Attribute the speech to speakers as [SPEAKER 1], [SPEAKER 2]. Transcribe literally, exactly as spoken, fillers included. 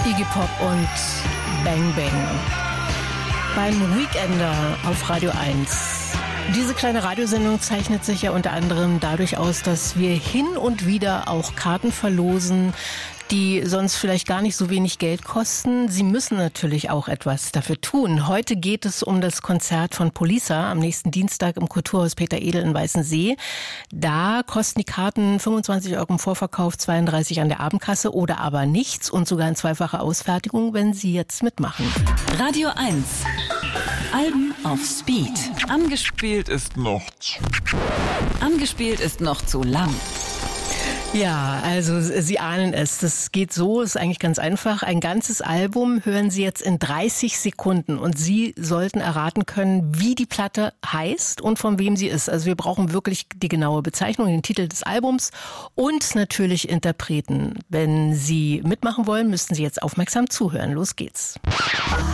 [SPEAKER 1] Iggy Pop und Bang Bang beim Weekender auf Radio eins. Diese kleine Radiosendung zeichnet sich ja unter anderem dadurch aus, dass wir hin und wieder auch Karten verlosen, die sonst vielleicht gar nicht so wenig Geld kosten. Sie müssen natürlich auch etwas dafür tun. Heute geht es um das Konzert von Polisa am nächsten Dienstag im Kulturhaus Peter Edel in Weißensee. Da kosten die Karten fünfundzwanzig Euro im Vorverkauf, zweiunddreißig an der Abendkasse oder aber nichts und sogar in zweifacher Ausfertigung, wenn Sie jetzt mitmachen.
[SPEAKER 2] Radio eins. Alben auf Speed.
[SPEAKER 3] Angespielt ist noch.
[SPEAKER 2] Angespielt ist noch zu lang.
[SPEAKER 1] Ja, also Sie ahnen es, das geht so, ist eigentlich ganz einfach. Ein ganzes Album hören Sie jetzt in dreißig Sekunden und Sie sollten erraten können, wie die Platte heißt und von wem sie ist. Also wir brauchen wirklich die genaue Bezeichnung, den Titel des Albums und natürlich Interpreten. Wenn Sie mitmachen wollen, müssten Sie jetzt aufmerksam zuhören. Los geht's.